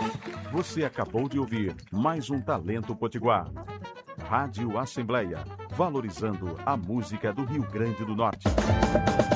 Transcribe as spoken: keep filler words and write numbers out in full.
Você acabou de ouvir mais um Talento Potiguar. Rádio Assembleia, valorizando a música do Rio Grande do Norte.